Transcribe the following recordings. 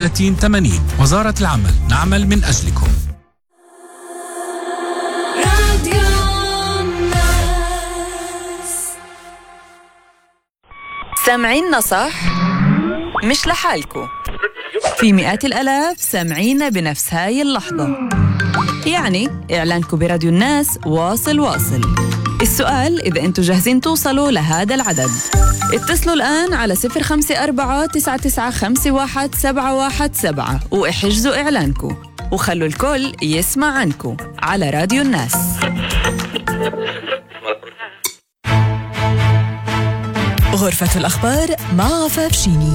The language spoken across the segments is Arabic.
30 وزارة العمل، نعمل من أجلكم. سامعيننا صح؟ مش لحالكو، في مئات الآلاف سامعينا بنفس هاي اللحظة. يعني إعلانكو براديو الناس واصل. السؤال إذا أنتوا جاهزين توصلوا لهذا العدد. اتصلوا الآن على 054-9951-717 واحجزوا إعلانكو وخلوا الكل يسمع عنكو على راديو الناس. غرفة الأخبار مع عفاف شيني.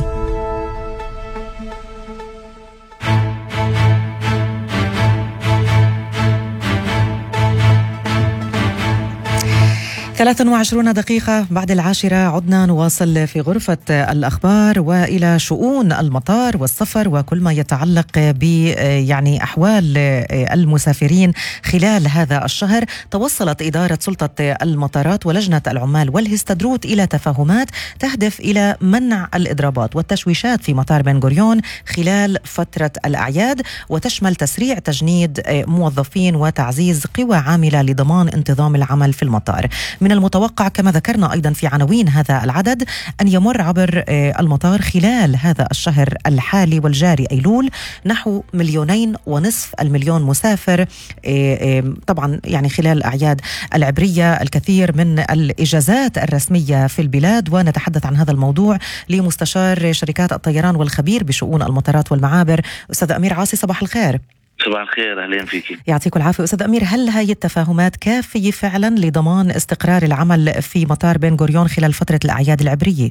ثلاث وعشرون دقيقة بعد 10 عدنا نواصل في غرفة الأخبار وإلى شؤون المطار والسفر وكل ما يتعلق يعني أحوال المسافرين خلال هذا الشهر. توصلت إدارة سلطة المطارات ولجنة العمال والهستدروت إلى تفاهمات تهدف إلى منع الإضرابات والتشويشات في مطار بن غوريون خلال فترة الأعياد، وتشمل تسريع تجنيد موظفين وتعزيز قوى عاملة لضمان انتظام العمل في المطار. من المتوقع كما ذكرنا أيضا في عناوين هذا العدد أن يمر عبر المطار خلال هذا الشهر الحالي والجاري أيلول نحو 2.5 مليون مسافر. طبعا يعني خلال الأعياد العبرية الكثير من الإجازات الرسمية في البلاد، ونتحدث عن هذا الموضوع لمستشار شركات الطيران والخبير بشؤون المطارات والمعابر أستاذ أمير عاصي. صباح الخير. صباح الخير، أهلين فيك. يعطيكم العافية أستاذ أمير. هل هاي التفاهمات كافية فعلا لضمان استقرار العمل في مطار بن غوريون خلال فترة الأعياد العبرية؟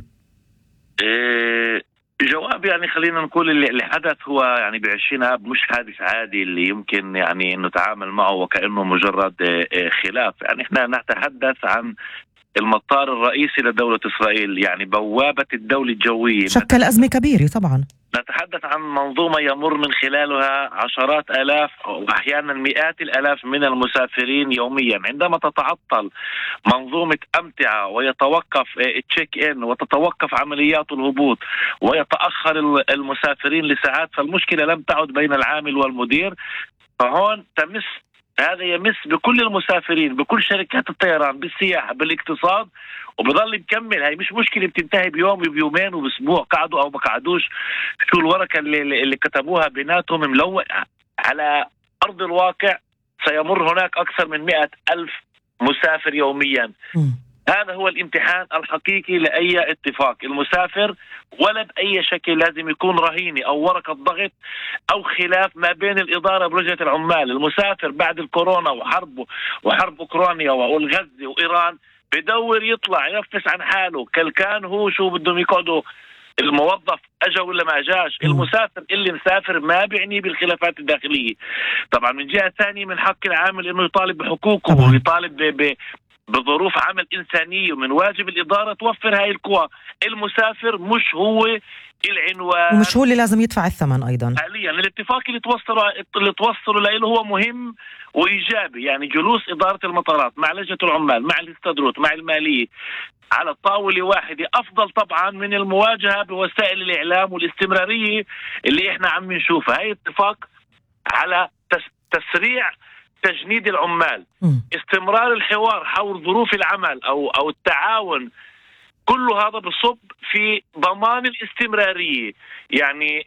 جواب يعني خلينا نقول اللي حدث هو يعني ب20 آب مش حادث عادي اللي يمكن يعني إنه نتعامل معه وكأنه مجرد خلاف. يعني إحنا نتحدث عن المطار الرئيسي لدولة إسرائيل، يعني بوابة الدولة الجوية، شكل أزمة كبيرة طبعا. نتحدث عن منظومة يمر من خلالها عشرات آلاف وأحيانا مئات الآلاف من المسافرين يوميا. عندما تتعطل منظومة أمتعة ويتوقف التشيك إن وتتوقف عمليات الهبوط ويتأخر المسافرين لساعات، فالمشكلة لم تعد بين العامل والمدير، فهون هذا يمس بكل المسافرين، بكل شركات الطيران، بالسياحة، بالاقتصاد، وبضل مكمل. هاي مش مشكلة بتنتهي بيوم وبيومين وباسبوع، قعدوا او ما قعدوش. شو الورقة اللي كتبوها بيناتهم ملوث على ارض الواقع. سيمر هناك اكثر من 100,000 مسافر يوميا. هذا هو الامتحان الحقيقي لأي اتفاق. المسافر ولا بأي شكل لازم يكون رهيني أو ورقة ضغط أو خلاف ما بين الإدارة برجة العمال. المسافر بعد الكورونا وحرب أوكرانيا والغزة وإيران بدور يطلع ينفس عن حاله، كان هو شو بدهم يقعدوا الموظف أجا ولا ما أجاش. المسافر اللي مسافر ما بيعني بالخلافات الداخلية. طبعا من جهة ثانية من حق العامل إنه يطالب بحقوقه ويطالب بظروف عمل إنسانية، ومن واجب الإدارة توفر هاي القوى. المسافر مش هو العنوان ومش هو اللي لازم يدفع الثمن. أيضا حاليا الاتفاق اللي توصلوا له هو مهم وإيجابي. يعني جلوس إدارة المطارات مع لجنة العمال مع الهستدروت مع المالية على الطاولة واحدة أفضل طبعا من المواجهة بوسائل الإعلام والاستمرارية اللي إحنا عم نشوفها. هاي اتفاق على تسريع تجنيد العمال، استمرار الحوار حول ظروف العمل أو التعاون، كل هذا بصب في ضمان الاستمرارية. يعني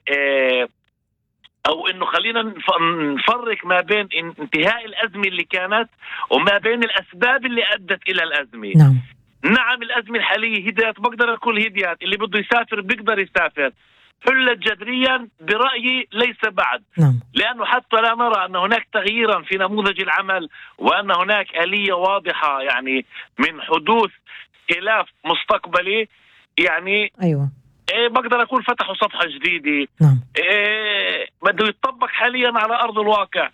أو إنه خلينا نفرق ما بين انتهاء الأزمة اللي كانت وما بين الأسباب اللي أدت إلى الأزمة. نعم الأزمة الحالية هديات، بقدر أقول هديات، اللي بده يسافر بيقدر يسافر، حلت جذريا برأيي ليس بعد. لأنه حتى لا نرى أن هناك تغييرا في نموذج العمل وأن هناك آلية واضحة يعني من حدوث خلاف مستقبلي. يعني أيوة بقدر أقول فتحوا صفحة جديدة. بده يتطبق حاليا على أرض الواقع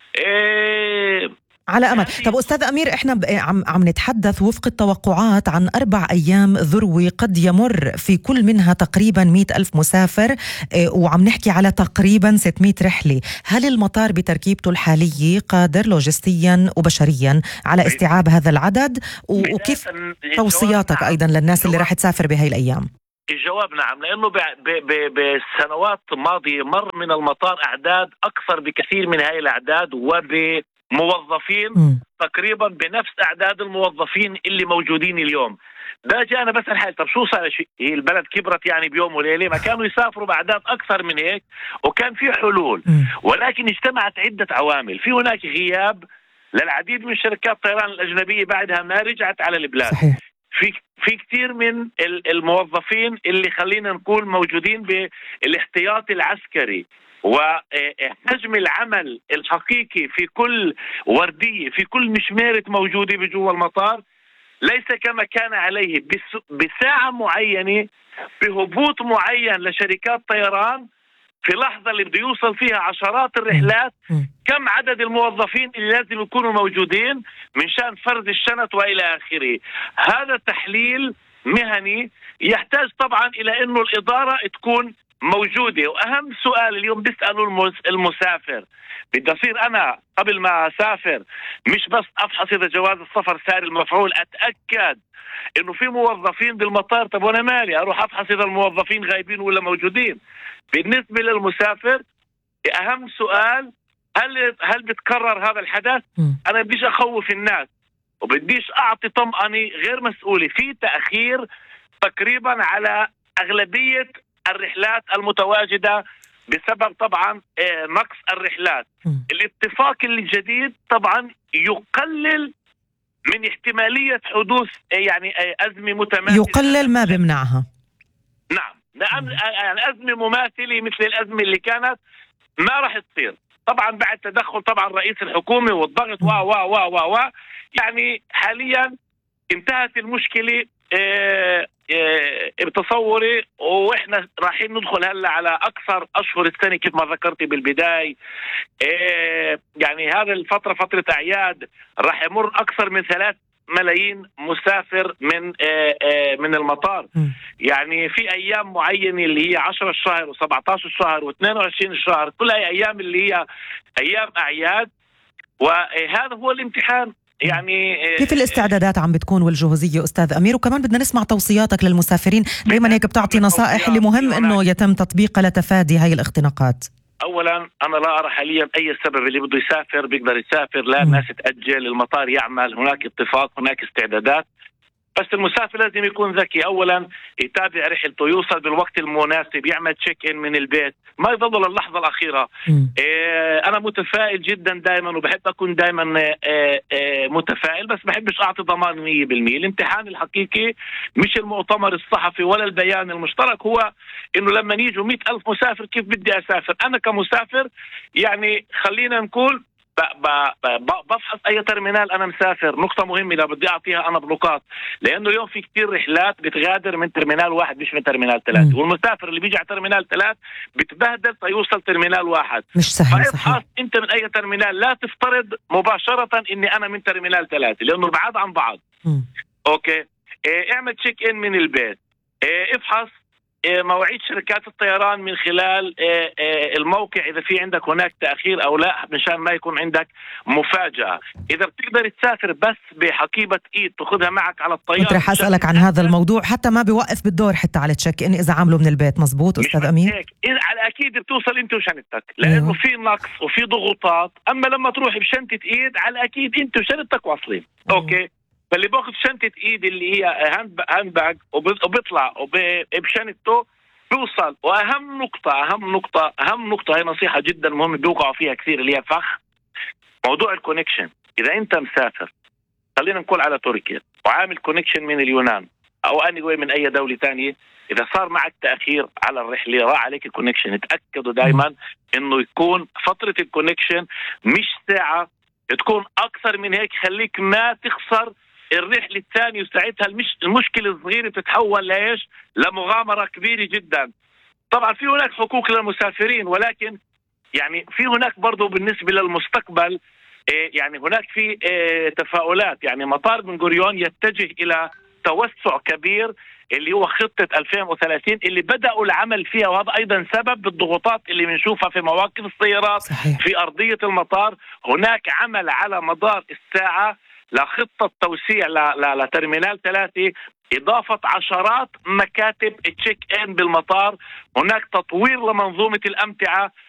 على أمل. طب أستاذ أمير، إحنا عم نتحدث وفق التوقعات عن 4 أيام ذروة قد يمر في كل منها تقريبا 100,000 مسافر، وعم نحكي على تقريبا 600 رحلة. هل المطار بتركيبته الحالية قادر لوجستيا وبشريا على استيعاب هذا العدد؟ وكيف توصياتك أيضا للناس اللي راح تسافر بهاي الأيام؟ الجواب نعم، لأنه بالسنوات الماضية مر من المطار أعداد أكثر بكثير من هاي الأعداد، وبموظفين تقريبا بنفس أعداد الموظفين اللي موجودين اليوم. باجي أنا بسأل حالي طب شو صار؟ هي البلد كبرت يعني بيوم وليلة؟ ما كانوا يسافروا بأعداد أكثر من هيك وكان في حلول، ولكن اجتمعت عدة عوامل. في هناك غياب للعديد من شركات الطيران الأجنبية بعدها ما رجعت على البلاد. صحيح. في كثير من الموظفين اللي خلينا نقول موجودين بالاحتياطي العسكري، وحجم العمل الحقيقي في كل وردية في كل مشمارة موجودة بجوا المطار ليس كما كان عليه بساعة معينة بهبوط معين لشركات طيران في لحظة اللي بده يوصل فيها عشرات الرحلات. كم عدد الموظفين اللي لازم يكونوا موجودين من شأن فرز الشنط وإلى آخره. هذا تحليل مهني يحتاج طبعا إلى أنه الإدارة تكون موجودة. وأهم سؤال اليوم بيسألوا المسافر، بدي أصير أنا قبل ما أسافر مش بس أفحص إذا جواز السفر ساري المفعول، أتأكد إنه في موظفين بالمطار. طب وأنا مالي أروح أفحص إذا الموظفين غايبين ولا موجودين. بالنسبة للمسافر أهم سؤال، هل بتكرر هذا الحدث؟ أنا بديش أخوف الناس وبديش أعطي طمأنة غير مسؤولة. في تأخير تقريبا على أغلبية الرحلات المتواجدة بسبب طبعا نقص الرحلات. الاتفاق الجديد طبعا يقلل من احتمالية حدوث يعني أزمة متماثلة، يقلل ما بمنعها. نعم، يعني أزمة مماثلة مثل الأزمة اللي كانت ما راح تصير طبعا بعد تدخل طبعا رئيس الحكومة والضغط يعني حاليا انتهت المشكلة بتصوري، واحنا رايحين ندخل هلا على اكثر اشهر السنه كيف ما ذكرتي بالبدايه. يعني هذا الفتره فتره اعياد راح يمر اكثر من 3 ملايين مسافر من المطار. يعني في ايام معينه اللي هي 10 الشهر و17 الشهر و22 الشهر، كلها ايام اللي هي ايام اعياد، وهذا هو الامتحان. يعني كيف الاستعدادات عم بتكون والجهوزية أستاذ أمير؟ وكمان بدنا نسمع توصياتك للمسافرين، دايما هيك بتعطي نصائح اللي مهم أنه يتم تطبيقها لتفادي هاي الاختناقات. أولا أنا لا أرى حاليا أي سبب اللي بده يسافر بيقدر يسافر، لا الناس تأجل، المطار يعمل، هناك اتفاق، هناك استعدادات، بس المسافر لازم يكون ذكي. أولا يتابع رحلته، يوصل بالوقت المناسب، يعمل تشيك إن من البيت، ما يضل للحظة الأخيرة. أنا متفائل جدا دائما وبحب أكون دائما متفائل، بس بحبش أعطي ضمان 100%. الامتحان الحقيقي مش المؤتمر الصحفي ولا البيان المشترك، هو إنه لما يجوا 100,000 مسافر كيف بدي أسافر. أنا كمسافر يعني خلينا نقول بفحص اي ترمينال انا مسافر. نقطه مهمه اذا بدي اعطيها انا بنقاط، لانه اليوم في كتير رحلات بتغادر من ترمينال 1 مش من ترمينال 3، والمسافر اللي بيجي على ترمينال 3 بتبهدل فيوصل ترمينال 1. مش سهل. فابحث انت من اي ترمينال، لا تفترض مباشره اني انا من ترمينال 3 لانه بعاد عن بعض. اوكي، اعمل تشيك ان من البيت، افحص مواعيد شركات الطيران من خلال الموقع إذا في عندك هناك تأخير أو لا، مشان ما يكون عندك مفاجأة. إذا بتقدر تسافر بس بحقيبة إيد تأخذها معك على الطيارة. كنت رح أسألك عن هذا الموضوع، حتى ما بيوقف بالدور حتى على تشيك إن إذا عامله من البيت. مزبوط أستاذ أمير؟ على أكيد بتوصل أنت وشنطتك، لأنه في نقص وفي ضغوطات. أما لما تروح بشنطة إيد على أكيد أنت وشنطتك واصلين. أوكي، فاللي باخذ شنطة ايد اللي هي هاند باج وبيطلع بشنطته بيوصل. واهم نقطة هي نصيحة جدا مهمة بيوقعوا فيها كثير، اللي هي فخ موضوع الكونكشن. اذا انت مسافر خلينا نقول على تركيا وعامل كونكشن من اليونان او اني من اي دولة تانية، اذا صار معك تأخير على الرحلة راح عليك الكونكشن. تأكدوا دائما انه يكون فترة الكونكشن مش ساعة، تكون اكثر من هيك. خليك ما تخسر الرحلة الثانية، وساعتها المشكلة الصغيرة بتتحول لإيش؟ لمغامرة كبيرة جدا. طبعا في هناك حقوق للمسافرين، ولكن يعني في هناك برضو بالنسبة للمستقبل يعني هناك في تفاؤلات. يعني مطار بن غوريون يتجه إلى توسع كبير اللي هو خطة 2030 اللي بدأوا العمل فيها، وهذا أيضا سبب بالضغوطات اللي بنشوفها في مواقف السيارات. صحيح. في أرضية المطار هناك عمل على مدار الساعة لخطة توسيع لترمينال 3، إضافة عشرات مكاتب تشيك إن بالمطار، هناك تطوير لمنظومة الأمتعة،